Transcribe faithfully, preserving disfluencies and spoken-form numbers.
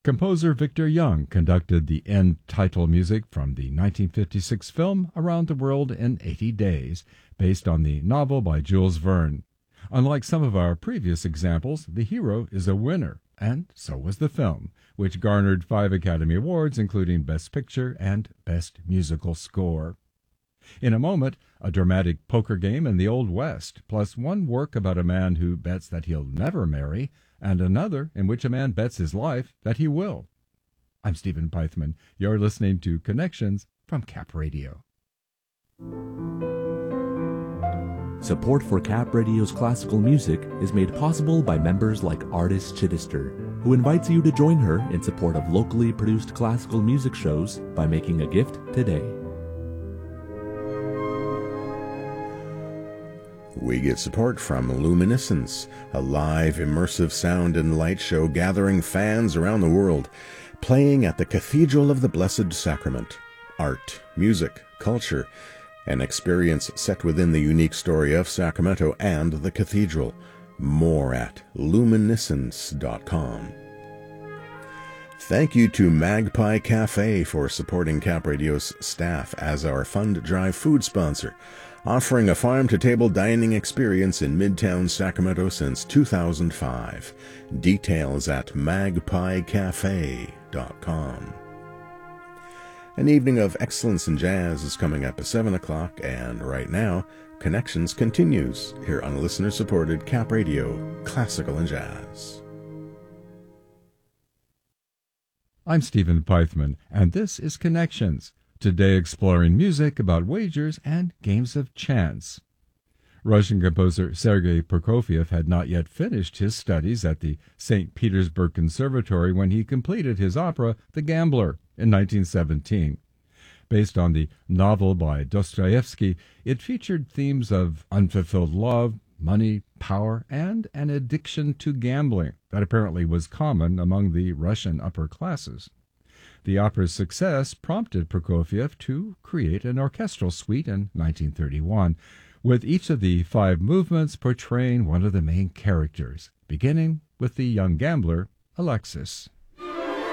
Composer Victor Young conducted the end title music from the nineteen fifty-six film Around the World in eighty days, based on the novel by Jules Verne. Unlike some of our previous examples, the hero is a winner, and so was the film, which garnered five Academy Awards, including Best Picture and Best Musical Score. In a moment, a dramatic poker game in the Old West, plus one work about a man who bets that he'll never marry, and another in which a man bets his life that he will. I'm Stephen Pythman. You're listening to Connections from Cap Radio. Support for Cap Radio's classical music is made possible by members like Artis Chittister, who invites you to join her in support of locally produced classical music shows by making a gift today. We get support from Luminescence, a live immersive sound and light show gathering fans around the world, playing at the Cathedral of the Blessed Sacrament. Art, music, culture, an experience set within the unique story of Sacramento and the cathedral. More at luminescence dot com. Thank you to Magpie Cafe for supporting Cap Radio's staff as our Fund Drive food sponsor, offering a farm-to-table dining experience in Midtown Sacramento since two thousand five. Details at magpie cafe dot com. An evening of excellence in jazz is coming up at seven o'clock, and right now, Connections continues here on listener-supported Cap Radio, Classical and Jazz. I'm Stephen Pythman, and this is Connections, today exploring music about wagers and games of chance. Russian composer Sergei Prokofiev had not yet finished his studies at the Saint Petersburg Conservatory when he completed his opera The Gambler in nineteen seventeen. Based on the novel by Dostoevsky, it featured themes of unfulfilled love, money, power, and an addiction to gambling that apparently was common among the Russian upper classes. The opera's success prompted Prokofiev to create an orchestral suite in nineteen thirty-one, with each of the five movements portraying one of the main characters, beginning with the young gambler, Alexis.